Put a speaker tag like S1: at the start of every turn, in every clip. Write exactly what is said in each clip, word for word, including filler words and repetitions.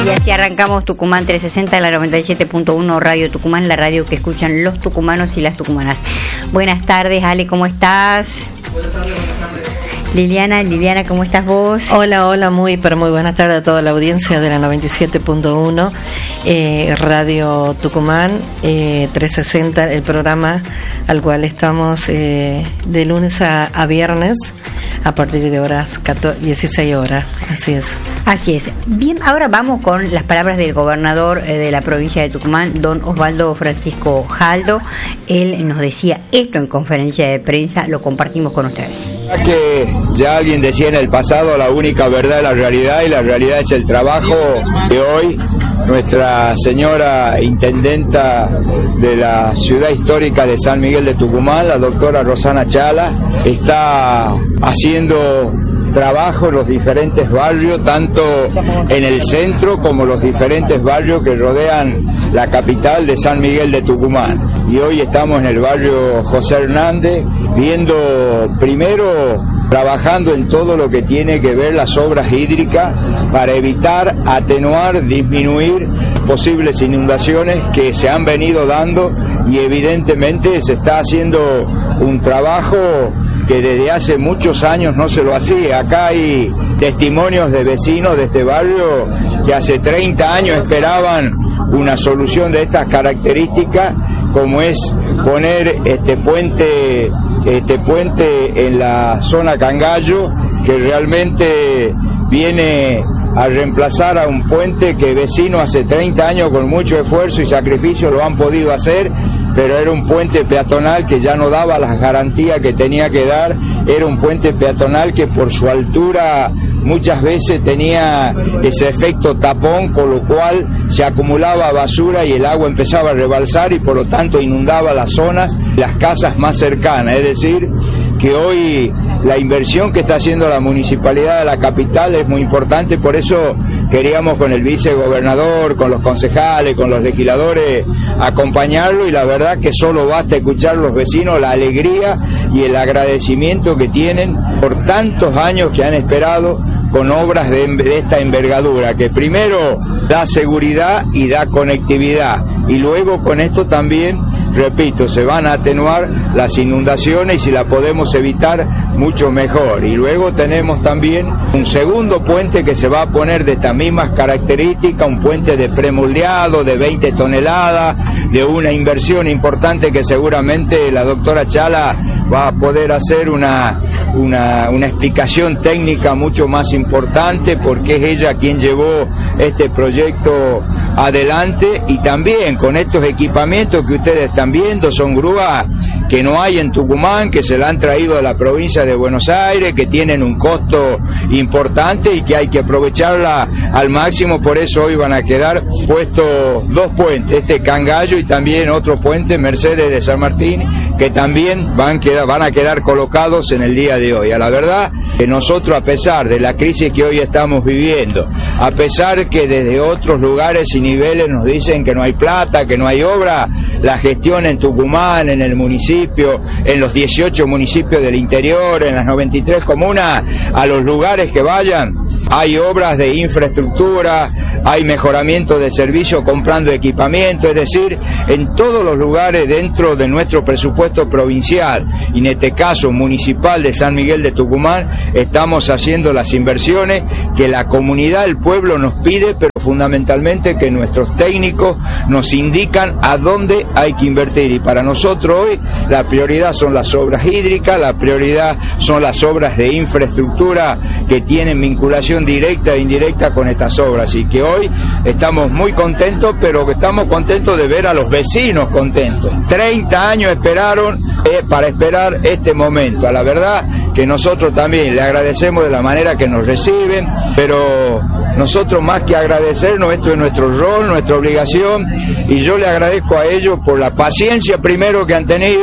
S1: Y así arrancamos Tucumán trescientos sesenta, la noventa y siete punto uno Radio Tucumán, la radio que escuchan los tucumanos y las tucumanas. Buenas tardes, Ale, ¿cómo estás?
S2: Buenas tardes, buenas tardes.
S1: Liliana, Liliana, ¿cómo estás vos?
S3: Hola, hola, muy, pero muy buenas tardes a toda la audiencia de la noventa y siete punto uno eh, Radio Tucumán, eh, trescientos sesenta, el programa al cual estamos eh, de lunes a, a viernes a partir de horas catorce, dieciséis horas, así es.
S1: Así es. Bien, ahora vamos con las palabras del gobernador eh, de la provincia de Tucumán, don Osvaldo Francisco Jaldo. Él nos decía esto en conferencia de prensa, lo compartimos con ustedes.
S4: Que ya alguien decía en el pasado, la única verdad es la realidad, y la realidad es el trabajo de hoy. Nuestra señora intendenta de la ciudad histórica de San Miguel de Tucumán, la doctora Rosana Chala, está haciendo trabajo en los diferentes barrios, tanto en el centro como los diferentes barrios que rodean la capital de San Miguel de Tucumán. Y hoy estamos en el barrio José Hernández, viendo primero, trabajando en todo lo que tiene que ver las obras hídricas para evitar, atenuar, disminuir posibles inundaciones que se han venido dando, y evidentemente se está haciendo un trabajo que desde hace muchos años no se lo hacía. Acá hay testimonios de vecinos de este barrio que hace treinta años esperaban una solución de estas características, como es poner este puente, este puente en la zona Cangallo, que realmente viene a reemplazar a un puente que vecinos hace treinta años con mucho esfuerzo y sacrificio lo han podido hacer, pero era un puente peatonal que ya no daba las garantías que tenía que dar. Era un puente peatonal que por su altura muchas veces tenía ese efecto tapón, con lo cual se acumulaba basura y el agua empezaba a rebalsar y por lo tanto inundaba las zonas, las casas más cercanas. Es decir, que hoy la inversión que está haciendo la municipalidad de la capital es muy importante. Por eso queríamos con el vicegobernador, con los concejales, con los legisladores acompañarlo, y la verdad que solo basta escuchar a los vecinos la alegría y el agradecimiento que tienen por tantos años que han esperado con obras de, de esta envergadura, que primero da seguridad y da conectividad, y luego con esto también, repito, se van a atenuar las inundaciones, y si la podemos evitar, mucho mejor. Y luego tenemos también un segundo puente que se va a poner de estas mismas características, un puente de premoldeado de veinte toneladas, de una inversión importante que seguramente la doctora Chala va a poder hacer una, una, una explicación técnica mucho más importante, porque es ella quien llevó este proyecto adelante. Y también con estos equipamientos que ustedes están viendo, son grúas que no hay en Tucumán, que se la han traído de la provincia de Buenos Aires, que tienen un costo importante y que hay que aprovecharla al máximo. Por eso hoy van a quedar puestos dos puentes, este Cangallo y también otro puente, Mercedes de San Martín, que también van, quedar, van a quedar colocados en el día de hoy. A la verdad que nosotros, a pesar de la crisis que hoy estamos viviendo, a pesar que desde otros lugares y niveles nos dicen que no hay plata, que no hay obra, la gestión en Tucumán, en el municipio, en los dieciocho municipios del interior, en las noventa y tres comunas, a los lugares que vayan, hay obras de infraestructura, hay mejoramiento de servicios comprando equipamiento, es decir, en todos los lugares dentro de nuestro presupuesto provincial, y en este caso municipal de San Miguel de Tucumán, estamos haciendo las inversiones que la comunidad, el pueblo nos pide, pero fundamentalmente que nuestros técnicos nos indican a dónde hay que invertir. Y para nosotros hoy la prioridad son las obras hídricas, la prioridad son las obras de infraestructura que tienen vinculación directa e indirecta con estas obras, y que hoy estamos muy contentos, pero que estamos contentos de ver a los vecinos contentos. treinta años esperaron eh, para esperar este momento. A la verdad que nosotros también le agradecemos de la manera que nos reciben, pero nosotros más que agradecernos, esto es nuestro rol, nuestra obligación, y yo le agradezco a ellos por la paciencia primero que han tenido,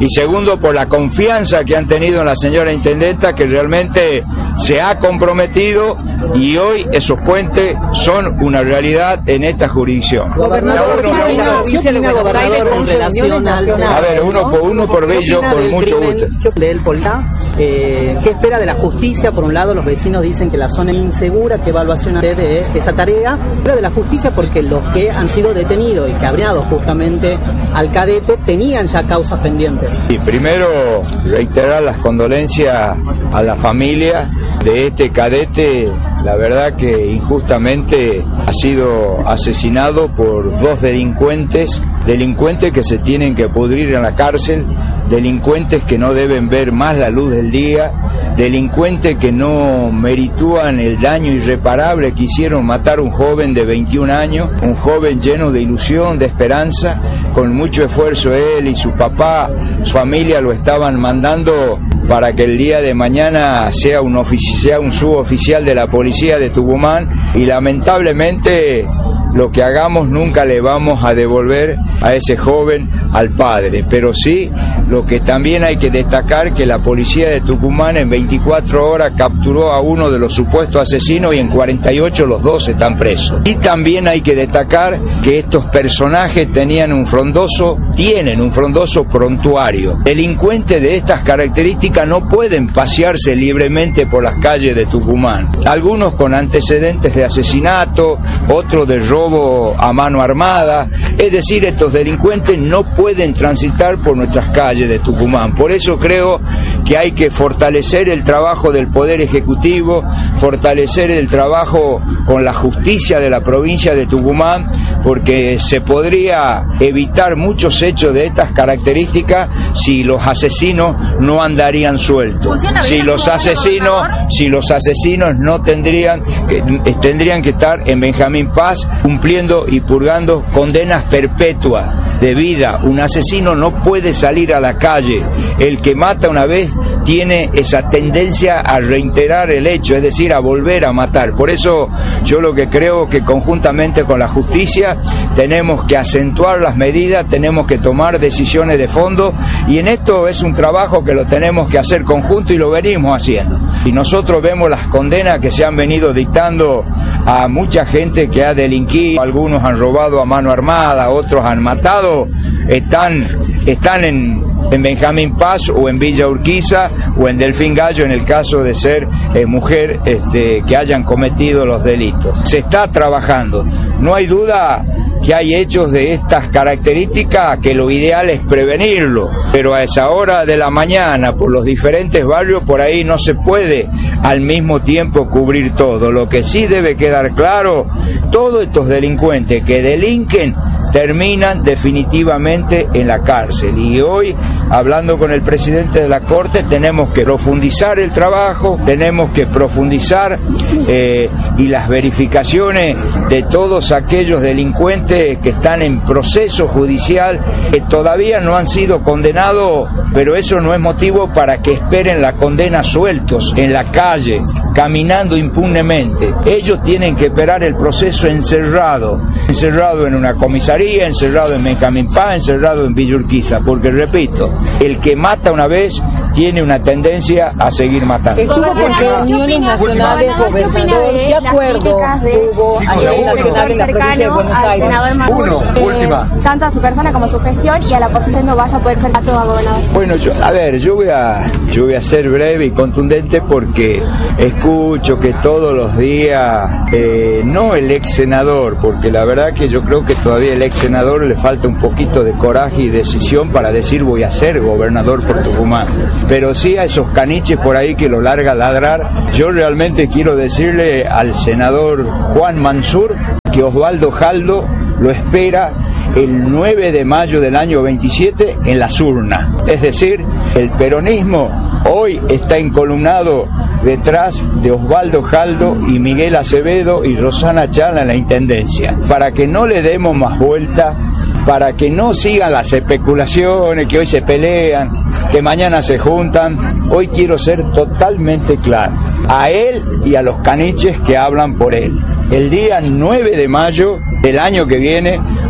S4: y segundo por la confianza que han tenido en la señora intendenta, que realmente se ha comprometido y hoy esos puentes son una realidad en esta jurisdicción.
S2: Gobernador, uno, ¿qué opina de Buenos Aires con relación a...
S4: A ver, uno por uno por bello, con mucho gusto.
S2: Del Poltá, eh, ¿qué espera de la justicia? Por un lado, los vecinos dicen que la zona es insegura, ¿qué evaluación haré de esa tarea? Pero de la justicia, porque los que han sido detenidos y que habrían dado justamente al cadete tenían ya causas pendientes.
S4: Y primero reiterar las condolencias a la familia de este cadete, la verdad que injustamente ha sido asesinado por dos delincuentes, delincuentes que se tienen que pudrir en la cárcel, delincuentes que no deben ver más la luz del día, delincuentes que no meritúan el daño irreparable que hicieron matar a un joven de veintiún años, un joven lleno de ilusión, de esperanza, con mucho esfuerzo él y su papá, su familia lo estaban mandando para que el día de mañana sea un, ofici- sea un suboficial de la policía de Tucumán, y lamentablemente lo que hagamos nunca le vamos a devolver a ese joven al padre, pero sí lo que también hay que destacar, que la policía de Tucumán en veinticuatro horas capturó a uno de los supuestos asesinos y en cuarenta y ocho los dos están presos. Y también hay que destacar que estos personajes tenían un frondoso, tienen un frondoso prontuario. Delincuentes de estas características no pueden pasearse libremente por las calles de Tucumán. Algunos con antecedentes de asesinato, otros de robo a mano armada, es decir, estos delincuentes no pueden transitar por nuestras calles de Tucumán. Por eso creo que hay que fortalecer el trabajo del Poder Ejecutivo, fortalecer el trabajo con la justicia de la provincia de Tucumán, porque se podría evitar muchos hechos de estas características si los asesinos no andarían sueltos. Si los asesinos, si los asesinos no tendrían que, tendrían que estar en Benjamín Paz cumpliendo y purgando condenas perpetuas de vida. Un asesino no puede salir a la calle. El que mata una vez tiene esa tendencia a reiterar el hecho, es decir, a volver a matar. Por eso yo lo que creo que conjuntamente con la justicia tenemos que acentuar las medidas, tenemos que tomar decisiones de fondo, y en esto es un trabajo que lo tenemos que hacer conjunto y lo venimos haciendo. Y nosotros vemos las condenas que se han venido dictando a mucha gente que ha delinquido, algunos han robado a mano armada, otros han matado, están, están en, en Benjamín Paz o en Villa Urquiza o en Delfín Gallo en el caso de ser eh, mujer este, que hayan cometido los delitos. Se está trabajando, no hay duda que hay hechos de estas características que lo ideal es prevenirlo, pero a esa hora de la mañana por los diferentes barrios por ahí no se puede al mismo tiempo cubrir todo. Lo que sí debe quedar claro, todos estos delincuentes que delinquen terminan definitivamente en la cárcel, y hoy, hablando con el presidente de la Corte, tenemos que profundizar el trabajo, tenemos que profundizar eh, y las verificaciones de todos aquellos delincuentes que están en proceso judicial, que todavía no han sido condenados, pero eso no es motivo para que esperen la condena sueltos en la calle, caminando impunemente. Ellos tienen que esperar el proceso encerrado, encerrado en una comisaría, encerrado en Benjamín Paz, encerrado en Villa Urquiza, porque repito, el que mata una vez tiene una tendencia a seguir matando.
S2: Estuvo con reuniones nacionales, gobernador, ¿qué acuerdo hubo a nivel nacional en la provincia de Buenos Aires?
S5: Uno, eh, última. Tanto a su persona como a su gestión, y a la oposición no vaya a poder ser candidato a gobernador.
S4: Bueno, yo, a ver, yo voy a, yo voy a ser breve y contundente porque escucho que todos los días, eh, no el ex senador, porque la verdad que yo creo que todavía el ex senador le falta un poquito de coraje y decisión para decir voy a ser gobernador por Tucumán, pero sí a esos caniches por ahí que lo larga a ladrar. Yo realmente quiero decirle al senador Juan Mansur que Osvaldo Jaldo lo espera el nueve de mayo del año veintisiete en las urnas. Es decir, el peronismo hoy está encolumnado detrás de Osvaldo Jaldo y Miguel Acevedo y Rosana Chala en la intendencia. Para que no le demos más vuelta, para que no sigan las especulaciones, que hoy se pelean, que mañana se juntan, hoy quiero ser totalmente claro, a él y a los caniches que hablan por él. El día nueve de mayo del año que viene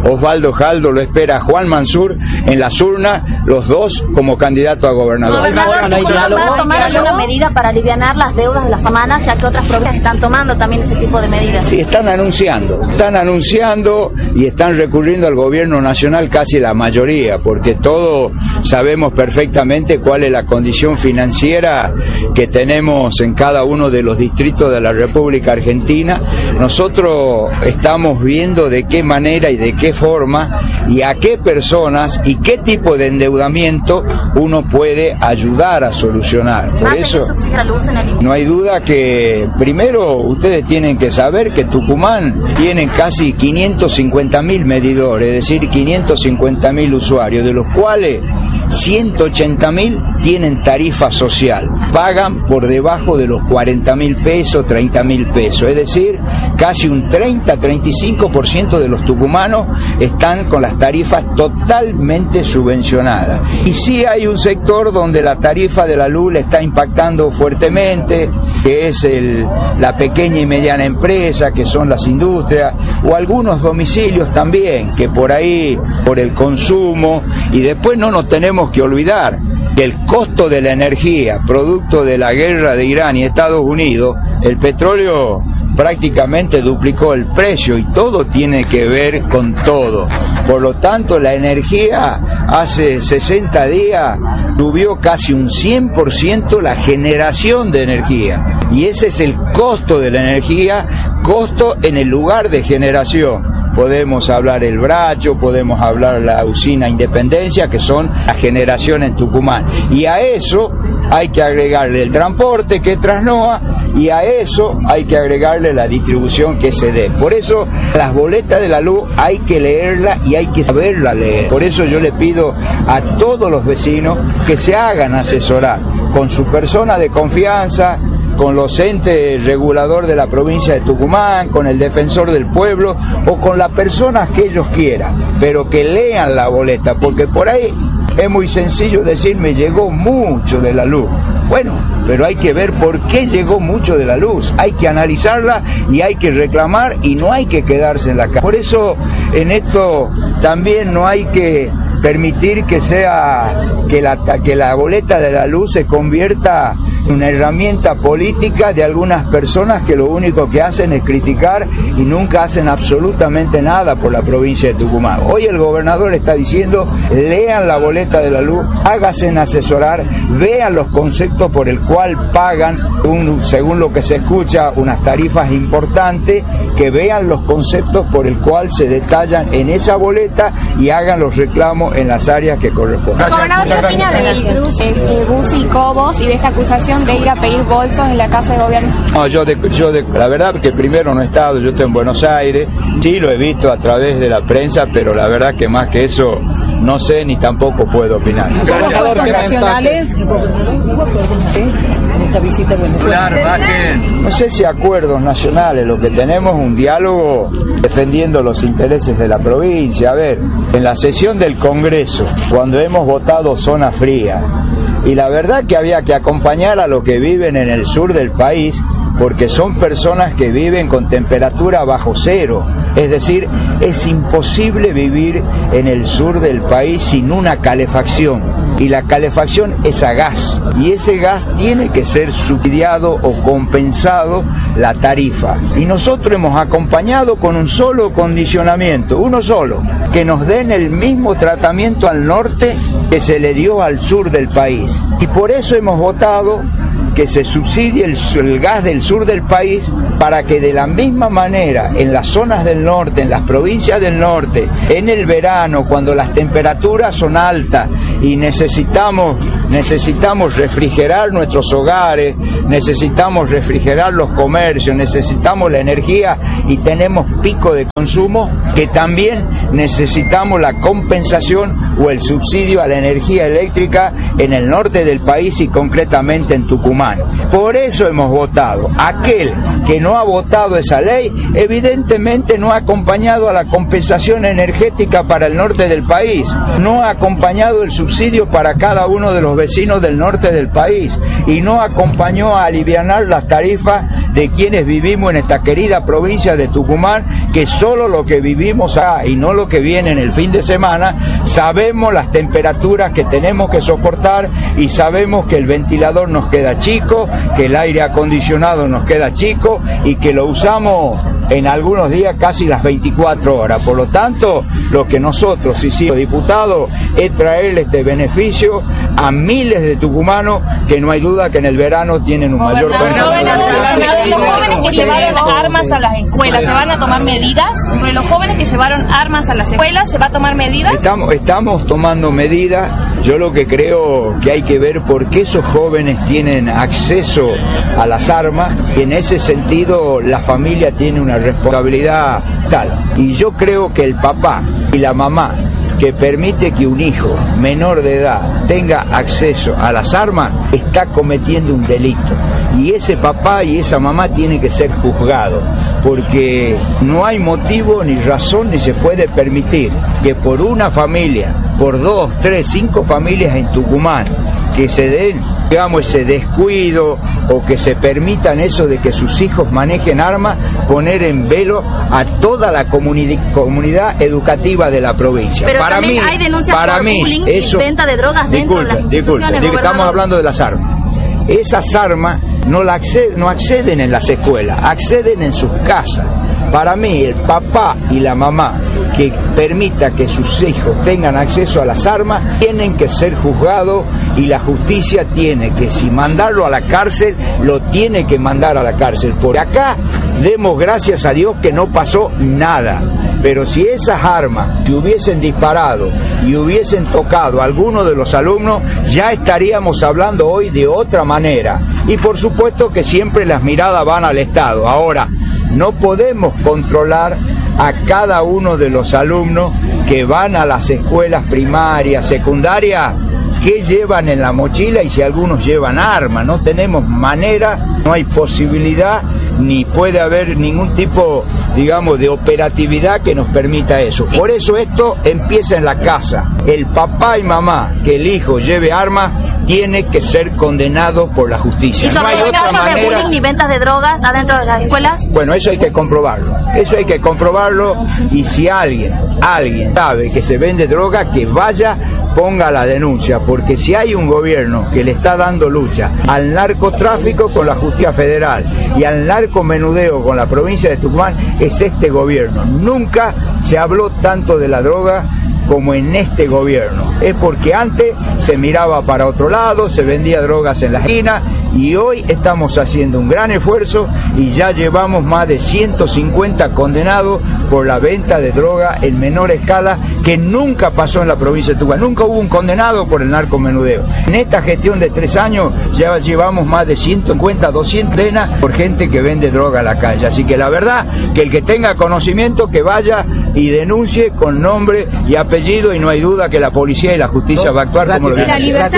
S4: Osvaldo Jaldo, lo espera Juan Mansur en las urnas, los dos como candidato a gobernador.
S6: Gobernador, ¿va a tomar alguna medida para aliviar las deudas de las hermanas, ya que otras provincias están tomando también ese tipo de medidas?
S4: Sí, están anunciando, están anunciando y están recurriendo al gobierno nacional casi la mayoría, porque todos sabemos perfectamente cuál es la condición financiera que tenemos en cada uno de los distritos de la República Argentina. Nosotros estamos viendo de qué manera y de qué forma y a qué personas y qué tipo de endeudamiento uno puede ayudar a solucionar. Por eso no hay duda que primero ustedes tienen que saber que Tucumán tiene casi quinientos cincuenta mil medidores, es decir, quinientos cincuenta mil usuarios, de los cuales ciento ochenta mil tienen tarifa social, pagan por debajo de los cuarenta mil pesos, treinta mil pesos, es decir, casi un treinta a treinta y cinco por ciento de los tucumanos están con las tarifas totalmente subvencionadas. Y sí hay un sector donde la tarifa de la luz le está impactando fuertemente, que es el, la pequeña y mediana empresa, que son las industrias, o algunos domicilios también, que por ahí, por el consumo, y después no nos tenemos que olvidar que el costo de la energía, producto de la guerra de Irán y Estados Unidos, el petróleo prácticamente duplicó el precio y todo tiene que ver con todo. Por lo tanto, la energía hace sesenta días subió casi un cien por ciento la generación de energía. Y ese es el costo de la energía, costo en el lugar de generación. Podemos hablar el Bracho, podemos hablar la usina Independencia, que son la generación en Tucumán. Y a eso hay que agregarle el transporte, que es Trasnoa, y a eso hay que agregarle la distribución, que es C D. Por eso las boletas de la luz hay que leerla y hay que saberla leer. Por eso yo le pido a todos los vecinos que se hagan asesorar con su persona de confianza, con los entes regulador de la provincia de Tucumán, con el defensor del pueblo o con las personas que ellos quieran, pero que lean la boleta, porque por ahí es muy sencillo decir me llegó mucho de la luz. Bueno, pero hay que ver por qué llegó mucho de la luz, hay que analizarla y hay que reclamar y no hay que quedarse en la casa. Por eso en esto también no hay que permitir que sea que la, que la boleta de la luz se convierta en una herramienta política de algunas personas que lo único que hacen es criticar y nunca hacen absolutamente nada por la provincia de Tucumán. Hoy el gobernador está diciendo, lean la boleta de la luz, háganse asesorar, vean los conceptos por el cual pagan, un, según lo que se escucha, unas tarifas importantes, que vean los conceptos por el cual se detallan en esa boleta y hagan los reclamos en las áreas que corresponden.
S5: Gobernador, ¿qué opina del cruce eh, Bussi y Cobos y de esta acusación de ir a pedir bolsos en la casa de gobierno?
S4: No, yo, de, yo de, la verdad que primero no he estado, yo estoy en Buenos Aires, sí lo he visto a través de la prensa, pero la verdad que más que eso no sé ni tampoco puedo opinar.
S3: Gobernador, nacionales y en esta visita a Buenos Aires.
S4: No sé si acuerdos nacionales, lo que tenemos es un diálogo defendiendo los intereses de la provincia. A ver, en la sesión del Congreso, cuando hemos votado zona fría, y la verdad que había que acompañar a los que viven en el sur del país, porque son personas que viven con temperatura bajo cero, es decir, es imposible vivir en el sur del país sin una calefacción, y la calefacción es a gas, y ese gas tiene que ser subsidiado o compensado la tarifa, y nosotros hemos acompañado con un solo condicionamiento, uno solo, que nos den el mismo tratamiento al norte que se le dio al sur del país, y por eso hemos votado que se subsidie el, el gas del sur del país, para que de la misma manera en las zonas del norte, en las provincias del norte, en el verano, cuando las temperaturas son altas y necesitamos, necesitamos refrigerar nuestros hogares, necesitamos refrigerar los comercios, necesitamos la energía y tenemos pico de consumo, que también necesitamos la compensación o el subsidio a la energía eléctrica en el norte del país y concretamente en Tucumán. Por eso hemos votado. Aquel que no ha votado esa ley, evidentemente no ha acompañado a la compensación energética para el norte del país, no ha acompañado el subsidio para cada uno de los vecinos del norte del país y no acompañó a alivianar las tarifas de quienes vivimos en esta querida provincia de Tucumán, que solo lo que vivimos acá y no lo que viene en el fin de semana, sabemos las temperaturas que tenemos que soportar y sabemos que el ventilador nos queda chico, que el aire acondicionado nos queda chico y que lo usamos en algunos días casi las veinticuatro horas. Por lo tanto, lo que nosotros hicimos, diputados, es traerle este beneficio a miles de tucumanos que no hay duda que en el verano tienen un mayor
S6: beneficio. Los jóvenes que llevaron armas a las escuelas, ¿se van a tomar medidas? Sobre los jóvenes que llevaron armas a las escuelas, ¿se va a tomar medidas?
S4: Estamos, estamos tomando medidas. Yo lo que creo que hay que ver por qué esos jóvenes tienen acceso a las armas, y en ese sentido la familia tiene una responsabilidad tal. Y yo creo que el papá y la mamá que permite que un hijo menor de edad tenga acceso a las armas está cometiendo un delito. Y ese papá y esa mamá tienen que ser juzgados, porque no hay motivo ni razón ni se puede permitir que por una familia, por dos, tres, cinco familias en Tucumán, que se den, digamos, ese descuido o que se permitan eso de que sus hijos manejen armas, poner en velo a toda la comuni- comunidad educativa de la provincia.
S6: Pero
S4: para mí,
S6: hay denuncias
S4: para
S6: por
S4: mí,
S6: bullying
S4: eso,
S6: y venta de drogas dentro
S4: disculpe,
S6: de las instituciones,
S4: disculpe, estamos hablando de las armas. Esas armas no, la acceden, no acceden en las escuelas, acceden en sus casas. Para mí, el papá y la mamá que permita que sus hijos tengan acceso a las armas tienen que ser juzgados, y la justicia tiene que, si mandarlo a la cárcel, lo tiene que mandar a la cárcel. Por acá demos gracias a Dios que no pasó nada. Pero si esas armas se hubiesen disparado y hubiesen tocado a alguno de los alumnos, ya estaríamos hablando hoy de otra manera. Y por supuesto que siempre las miradas van al Estado. Ahora, no podemos controlar a cada uno de los alumnos que van a las escuelas primarias, secundarias, qué llevan en la mochila y si algunos llevan armas. No tenemos manera, no hay posibilidad, ni puede haber ningún tipo, digamos, de operatividad que nos permita eso. Por eso esto empieza en la casa. El papá y mamá que el hijo lleve armas tiene que ser condenado por la justicia.
S6: ¿Y sobre
S4: no hay otra
S6: casos
S4: manera.
S6: de bullying y ventas de drogas adentro de las escuelas?
S4: Bueno, eso hay que comprobarlo. Eso hay que comprobarlo, y si alguien, alguien sabe que se vende droga, que vaya, ponga la denuncia, porque si hay un gobierno que le está dando lucha al narcotráfico con la justicia federal y al narcomenudeo con la provincia de Tucumán, es este gobierno. Nunca se habló tanto de la droga como en este gobierno. Es porque antes se miraba para otro lado, se vendía drogas en la esquina, y hoy estamos haciendo un gran esfuerzo y ya llevamos más de ciento cincuenta condenados por la venta de droga en menor escala, que nunca pasó en la provincia de Tucumán. Nunca hubo un condenado por el narcomenudeo. En esta gestión de tres años ya llevamos más de ciento cincuenta, doscientas condenas por gente que vende droga a la calle. Así que la verdad, que el que tenga conocimiento que vaya y denuncie con nombre y apellido, y no hay duda que la policía y la justicia va a actuar como lo
S5: La
S4: dice.
S5: Libertad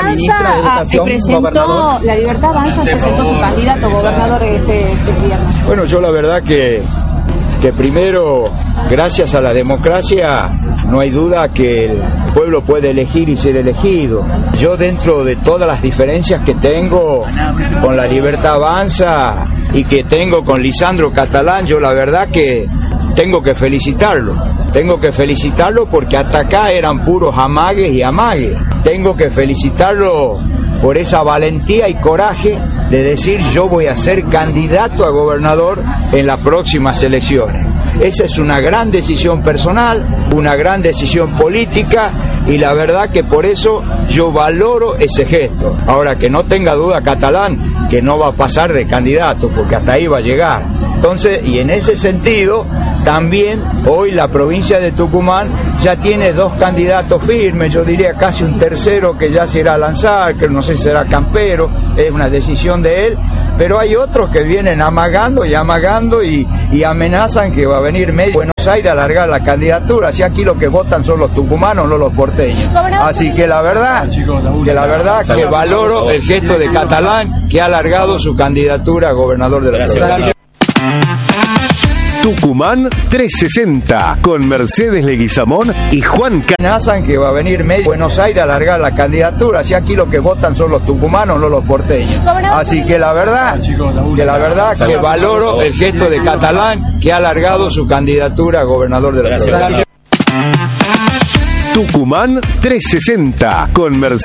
S5: Avanza presentó, la Libertad Avanza presentó su candidato gobernador este, este viernes.
S4: Bueno, yo la verdad que, que primero, gracias a la democracia, no hay duda que el pueblo puede elegir y ser elegido. Yo, dentro de todas las diferencias que tengo con la Libertad Avanza y que tengo con Lisandro Catalán, yo la verdad que tengo que felicitarlo. Tengo que felicitarlo porque hasta acá eran puros amagues y amagues. Tengo que felicitarlo por esa valentía y coraje de decir: yo voy a ser candidato a gobernador en las próximas elecciones. Esa es una gran decisión personal, una gran decisión política, y la verdad que por eso yo valoro ese gesto. Ahora, que no tenga duda Catalán que no va a pasar de candidato, porque hasta ahí va a llegar. Entonces, y en ese sentido, también hoy la provincia de Tucumán ya tiene dos candidatos firmes, yo diría casi un tercero que ya se irá a lanzar, que no sé si será Campero, es una decisión de él, pero hay otros que vienen amagando y amagando y, y amenazan que va a venir medio Buenos Aires a alargar la candidatura. Así aquí los que votan son los tucumanos, no los porteños. Así que la verdad, que la verdad que valoro el gesto de Catalán, que ha alargado su candidatura a gobernador de la provincia.
S7: Tucumán trescientos sesenta con Mercedes Leguizamón y Juan
S4: Canazan, que va a venir medio Buenos Aires a alargar la candidatura. Si aquí los que votan son los tucumanos, no los porteños. Así que la verdad, que la verdad que valoro el gesto de Catalán, que ha alargado su candidatura a gobernador de la provincia.
S7: Tucumán trescientos sesenta con Mercedes